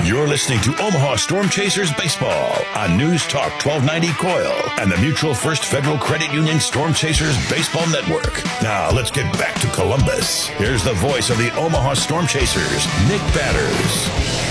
You're listening to Omaha Storm Chasers Baseball on News Talk 1290 Coil and the Mutual First Federal Credit Union Storm Chasers Baseball Network. Now let's get back to Columbus. Here's the voice of the Omaha Storm Chasers, Nick Batters.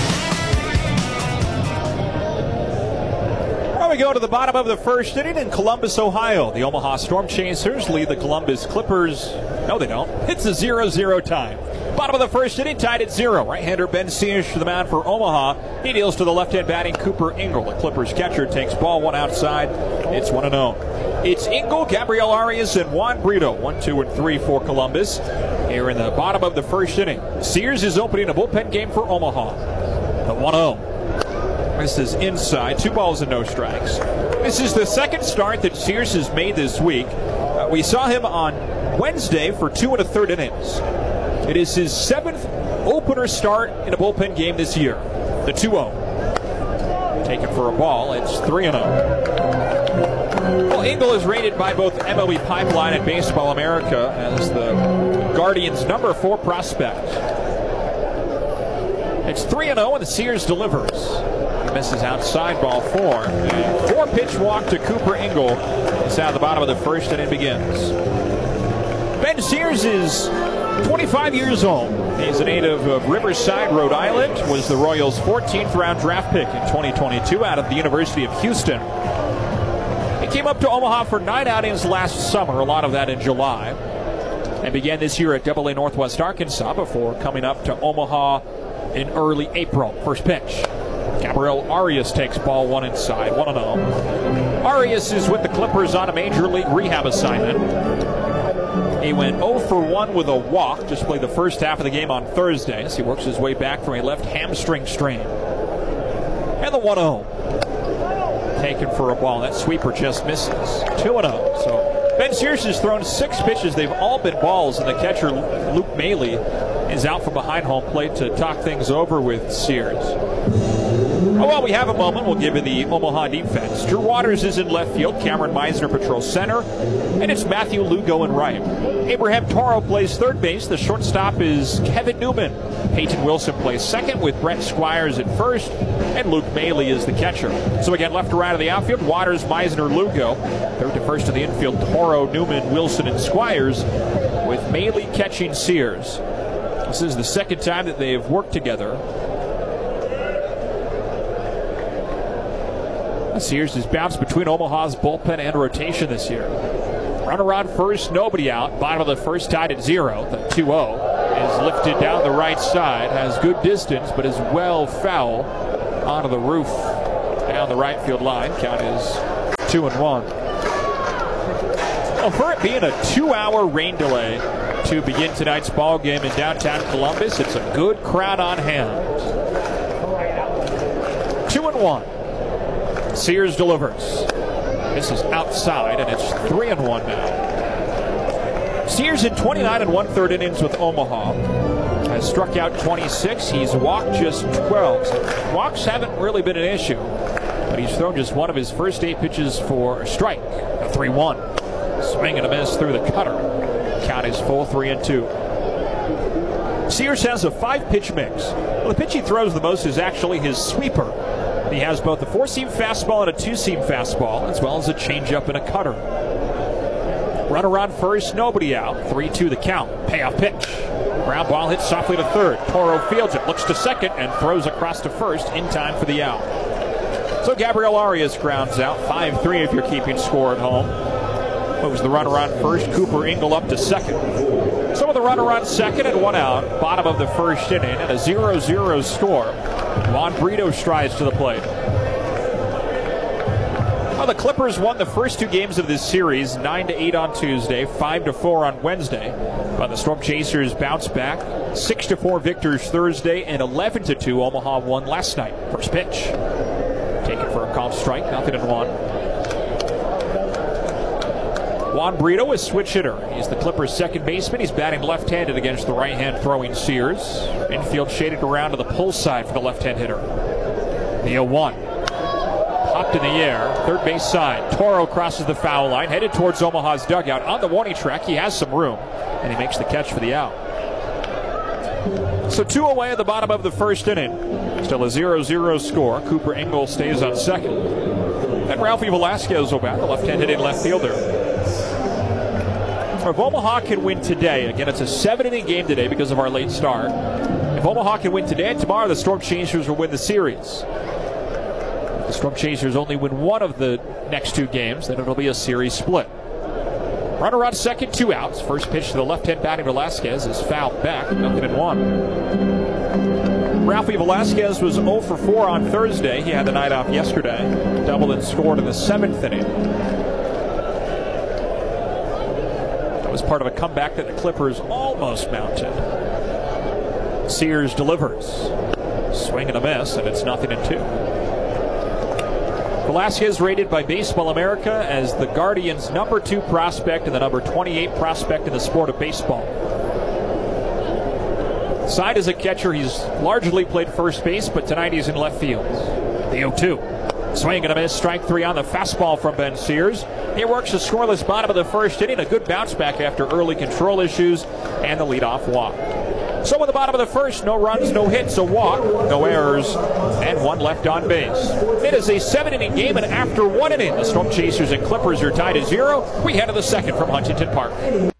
We go to the bottom of the first inning in Columbus, Ohio. The Omaha Storm Chasers lead the Columbus Clippers. No, they don't. It's a 0-0 tie. Bottom of the first inning, tied at 0. Right-hander Ben Sears to the mound for Omaha. He deals to the left-hand batting Cooper Engel. The Clippers catcher takes ball one outside. It's 1-0. It's Engel, Gabriel Arias, and Juan Brito. 1, 2, and 3 for Columbus. Here in the bottom of the first inning. Sears is opening a bullpen game for Omaha. The 1-0. This is inside. 2 balls and no strikes. This is the second start that Sears has made this week. We saw him on Wednesday for 2 1/3 innings. It is his 7th opener start in a bullpen game this year. The 2-0. Taken for a ball. It's 3-0. Well, Engel is rated by both MLB Pipeline and Baseball America as the Guardians' number 4 prospect. It's 3-0 and the Sears delivers. Misses outside, ball 4. 4-pitch walk to Cooper Engel. It's out of the bottom of the first and it begins. Ben Sears is 25 years old. He's a native of Riverside, Rhode Island. Was the Royals' 14th round draft pick in 2022 out of the University of Houston. He came up to Omaha for 9 outings last summer, a lot of that in July. And began this year at AA Northwest Arkansas before coming up to Omaha in early April. First pitch. Gabriel Arias takes ball 1 inside, 1-0. Arias is with the Clippers on a major league rehab assignment. He went 0 for 1 with a walk, just played the first half of the game on Thursday as he works his way back from a left hamstring strain. And the 1-0. Taken for a ball. That sweeper just misses. 2-0. So Ben Sears has thrown 6 pitches. They've all been balls, and the catcher, Luke Maley, is out from behind home plate to talk things over with Sears. Oh, well, we have a moment. We'll give you the Omaha defense. Drew Waters is in left field. Cameron Meisner patrols center. And it's Matthew Lugo in right. Abraham Toro plays third base. The shortstop is Kevin Newman. Peyton Wilson plays second with Brent Squires at first. And Luke Maley is the catcher. So again, left to right of the outfield, Waters, Meisner, Lugo. Third to first of the infield, Toro, Newman, Wilson, and Squires. With Maley catching Sears. This is the second time that they have worked together. Sears has bounced between Omaha's bullpen and rotation this year. Runner on first, nobody out. Bottom of the first, tied at 0. The 2-0 is lifted down the right side. Has good distance, but is well foul onto the roof down the right field line. Count is 2-1. Well, for it being a 2-hour rain delay to begin tonight's ball game in downtown Columbus, it's a good crowd on hand. 2-1. Sears delivers. This is outside, and it's 3-1 now. Sears in 29 1/3 innings with Omaha has struck out 26. He's walked just 12. So walks haven't really been an issue, but he's thrown just one of his first 8 pitches for a strike. A 3-1. Swing and a miss through the cutter. Count is full, 3-2. Sears has a 5-pitch mix. Well, the pitch he throws the most is actually his sweeper. He has both a 4-seam fastball and a 2-seam fastball, as well as a changeup and a cutter. Runner on first, nobody out. 3-2 the count. Payoff pitch. Ground ball hits softly to third. Toro fields it, looks to second, and throws across to first in time for the out. So Gabriel Arias grounds out. 5-3 if you're keeping score at home. Moves the runner on first. Cooper Engel up to second. So with the runner on second and 1 out, bottom of the first inning, and a 0-0 score. Juan Brito strides to the plate. Well, the Clippers won the first 2 games of this series, 9-8 on Tuesday, 5-4 on Wednesday. But the Storm Chasers bounced back, 6-4 victors Thursday, and 11-2 Omaha won last night. First pitch. Taken for a called strike, 0-1. Juan Brito is switch hitter. He's the Clippers' second baseman. He's batting left-handed against the right-hand throwing Sears. Infield shaded around to the pull side for the left-hand hitter. The 0-1. Popped in the air. Third base side. Toro crosses the foul line, headed towards Omaha's dugout. On the warning track, he has some room, and he makes the catch for the out. So 2 away at the bottom of the first inning. Still a 0-0 score. Cooper Ingle stays on second. And Ralphie Velasquez will bat, the left-handed in left fielder. If Omaha can win today, again, it's a 7-inning game today because of our late start. If Omaha can win today and tomorrow, the Storm Chasers will win the series. If the Storm Chasers only win one of the next two games, then it'll be a series split. Runner on second, 2 outs. First pitch to the left-hand batting Velasquez is fouled back, 0-1. Ralphie Velasquez was 0 for 4 on Thursday. He had the night off yesterday. Doubled and scored in the 7th inning. That was part of a comeback that the Clippers almost mounted. Sears delivers. Swing and a miss, and it's 0-2. Velasquez rated by Baseball America as the Guardians' number 2 prospect and the number 28 prospect in the sport of baseball. Signed as a catcher, he's largely played first base, but tonight he's in left field. The 0-2. Swing and a miss, strike 3 on the fastball from Ben Sears. He works a scoreless bottom of the first inning, a good bounce back after early control issues and the leadoff walk. So in the bottom of the first, no runs, no hits, a walk, no errors, and 1 left on base. It is a 7-inning game, and after 1 inning, the Storm Chasers and Clippers are tied at 0. We head to the second from Huntington Park.